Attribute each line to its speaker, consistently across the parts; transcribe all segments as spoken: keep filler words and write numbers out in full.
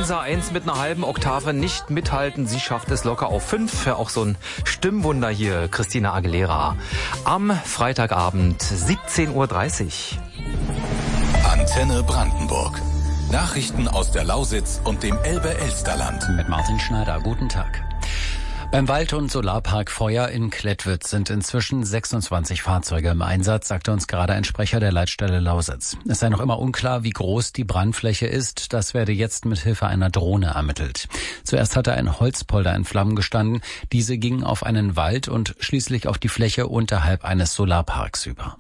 Speaker 1: Lisa eins mit einer halben Oktave nicht mithalten. Sie schafft es locker auf fünf. Auch so ein Stimmwunder hier, Christina Aguilera. Am Freitagabend, siebzehn Uhr dreißig.
Speaker 2: Antenne Brandenburg. Nachrichten aus der Lausitz und dem Elbe-Elsterland.
Speaker 3: Mit Martin Schneider. Guten Tag. Beim Wald- und Solarpark Feuer in Klettwitz sind inzwischen sechsundzwanzig Fahrzeuge im Einsatz, sagte uns gerade ein Sprecher der Leitstelle Lausitz. Es sei noch immer unklar, wie groß die Brandfläche ist. Das werde jetzt mit Hilfe einer Drohne ermittelt. Zuerst hatte ein Holzpolder in Flammen gestanden. Diese ging auf einen Wald und schließlich auf die Fläche unterhalb eines Solarparks über.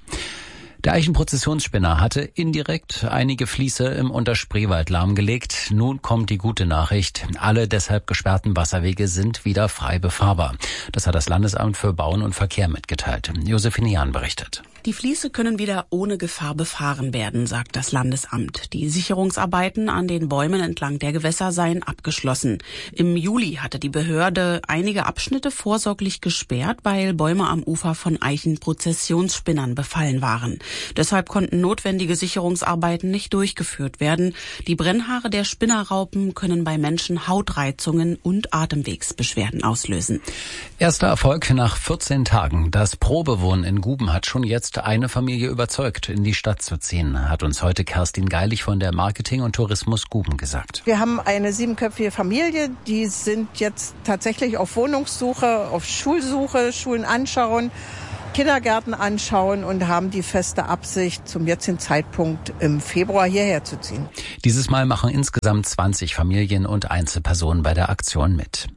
Speaker 3: Der Eichenprozessionsspinner hatte indirekt einige Fließe im Unterspreewald lahmgelegt. Nun kommt die gute Nachricht. Alle deshalb gesperrten Wasserwege sind wieder frei befahrbar. Das hat das Landesamt für Bauen und Verkehr mitgeteilt. Josephine Jahn berichtet.
Speaker 4: Die Fließe können wieder ohne Gefahr befahren werden, sagt das Landesamt. Die Sicherungsarbeiten an den Bäumen entlang der Gewässer seien abgeschlossen. Im Juli hatte die Behörde einige Abschnitte vorsorglich gesperrt, weil Bäume am Ufer von Eichenprozessionsspinnern befallen waren. Deshalb konnten notwendige Sicherungsarbeiten nicht durchgeführt werden. Die Brennhaare der Spinnerraupen können bei Menschen Hautreizungen und Atemwegsbeschwerden auslösen.
Speaker 3: Erster Erfolg nach vierzehn Tagen. Das Probewohnen in Guben hat schon jetzt eine Familie überzeugt, in die Stadt zu ziehen, hat uns heute Kerstin Geilig von der Marketing und Tourismus Guben gesagt.
Speaker 5: Wir haben eine siebenköpfige Familie, die sind jetzt tatsächlich auf Wohnungssuche, auf Schulsuche, Schulen anschauen, Kindergärten anschauen und haben die feste Absicht, zum jetzigen Zeitpunkt im Februar hierher zu ziehen.
Speaker 3: Dieses Mal machen insgesamt zwanzig Familien und Einzelpersonen bei der Aktion mit.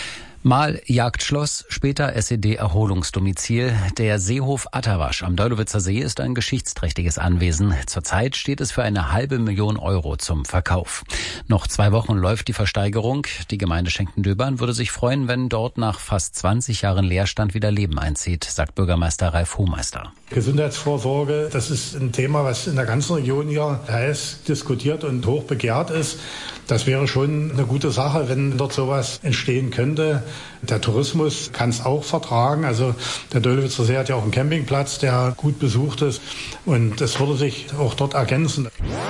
Speaker 3: Mal Jagdschloss, später S E D-Erholungsdomizil. Der Seehof Atterwasch am Deulowitzer See ist ein geschichtsträchtiges Anwesen. Zurzeit steht es für eine halbe Million Euro zum Verkauf. Noch zwei Wochen läuft die Versteigerung. Die Gemeinde Schenkendöbern würde sich freuen, wenn dort nach fast zwanzig Jahren Leerstand wieder Leben einzieht, sagt Bürgermeister Ralf Hohmeister.
Speaker 6: Gesundheitsvorsorge, das ist ein Thema, was in der ganzen Region hier heiß diskutiert und hoch begehrt ist. Das wäre schon eine gute Sache, wenn dort sowas entstehen könnte. Der Tourismus kann es auch vertragen. Also der Deulowitzer See hat ja auch einen Campingplatz, der gut besucht ist. Und es würde sich auch dort ergänzen.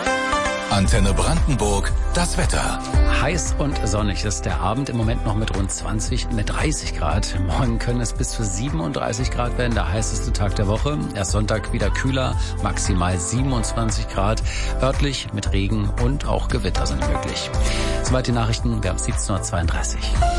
Speaker 2: Antenne Brandenburg, das Wetter.
Speaker 3: Heiß und sonnig ist der Abend, im Moment noch mit rund zwanzig, mit dreißig Grad. Morgen können es bis zu siebenunddreißig Grad werden, der heißeste Tag der Woche. Erst Sonntag wieder kühler, maximal siebenundzwanzig Grad. Örtlich mit Regen und auch Gewitter sind möglich. Soweit die Nachrichten, wir haben siebzehn Uhr zweiunddreißig.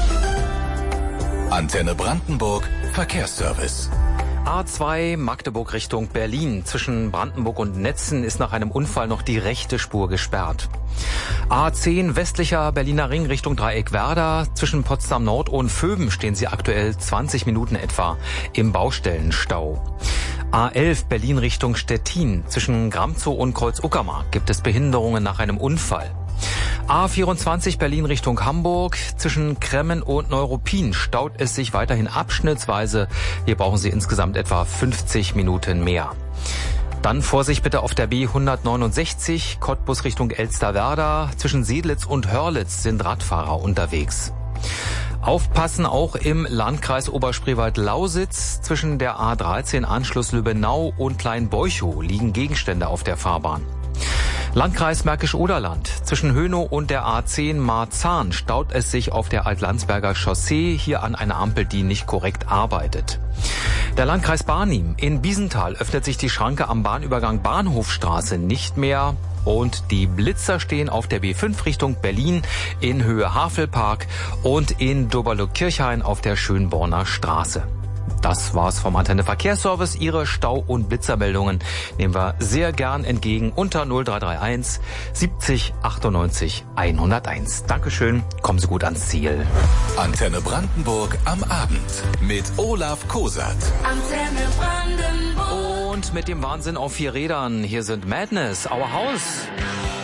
Speaker 2: Antenne Brandenburg, Verkehrsservice.
Speaker 1: A zwei Magdeburg Richtung Berlin. Zwischen Brandenburg und Netzen ist nach einem Unfall noch die rechte Spur gesperrt. A zehn westlicher Berliner Ring Richtung Dreieckwerder. Zwischen Potsdam Nord und Vöben stehen sie aktuell zwanzig Minuten etwa im Baustellenstau. A elf Berlin Richtung Stettin. Zwischen Gramzow und Kreuz-Uckermark gibt es Behinderungen nach einem Unfall. A vierundzwanzig Berlin Richtung Hamburg. Zwischen Kremmen und Neuruppin staut es sich weiterhin abschnittsweise. Hier brauchen Sie insgesamt etwa fünfzig Minuten mehr. Dann Vorsicht bitte auf der B hundertneunundsechzig, Cottbus Richtung Elsterwerda. Zwischen Sedlitz und Hörlitz sind Radfahrer unterwegs. Aufpassen auch im Landkreis Oberspreewald-Lausitz. Zwischen der A dreizehn Anschluss Lübbenau und Kleinbeuchow liegen Gegenstände auf der Fahrbahn. Landkreis Märkisch-Oderland. Zwischen Hönow und der A zehn Marzahn staut es sich auf der Altlandsberger Chaussee, hier an einer Ampel, die nicht korrekt arbeitet. Der Landkreis Barnim. In Biesenthal öffnet sich die Schranke am Bahnübergang Bahnhofstraße nicht mehr. Und die Blitzer stehen auf der B fünf Richtung Berlin in Höhe Havelpark und in Doberlo-Kirchhain auf der Schönborner Straße. Das war's vom Antenne Verkehrsservice. Ihre Stau- und Blitzermeldungen nehmen wir sehr gern entgegen unter null drei drei eins siebzig achtundneunzig hunderteins. Dankeschön, kommen Sie gut ans Ziel.
Speaker 2: Antenne Brandenburg am Abend mit Olaf Kosat.
Speaker 1: Antenne Brandenburg. Und mit dem Wahnsinn auf vier Rädern. Hier sind Madness, Our House.